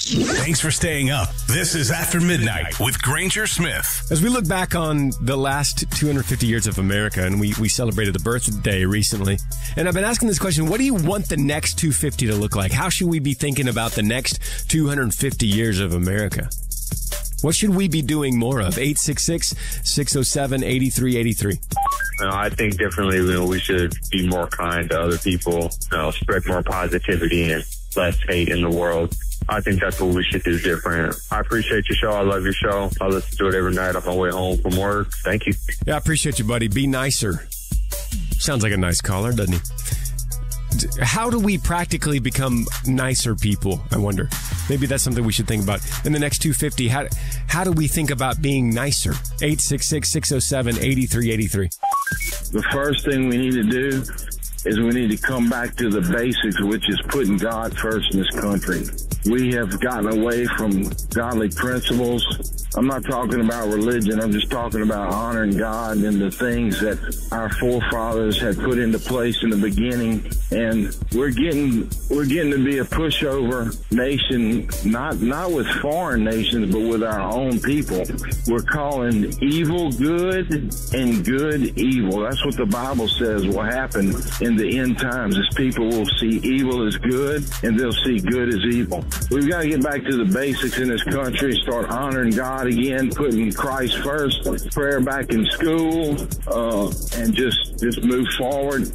Thanks for staying up. This is After Midnight with Granger Smith. As we look back on the last 250 years of America, and we celebrated the birthday recently, and I've been asking this question, what do you want the next 250 to look like? How should we be thinking about the next 250 years of America? What should we be doing more of? 866-607-8383. I think differently. We should be more kind to other people, spread more positivity and less hate in the world. I think that's what we should do different. I appreciate your show. I love your show. I listen to it every night on my way home from work. Thank you. Yeah, I appreciate you, buddy. Be nicer. Sounds like a nice caller, doesn't he? How do we practically become nicer people, I wonder? Maybe that's something we should think about. In the next 250, how do we think about being nicer? 866-607-8383. The first thing we need to do is we need to come back to the basics, which is putting God first in this country. We have gotten away from godly principles. I'm not talking about religion. I'm just talking about honoring God and the things that our forefathers had put into place in the beginning. And we're getting to be a pushover nation, not with foreign nations, but with our own people. We're calling evil good and good evil. That's what the Bible says will happen in the end times, is people will see evil as good and they'll see good as evil. We've got to get back to the basics in this country, start honoring God again, putting Christ first, prayer back in school, and just move forward.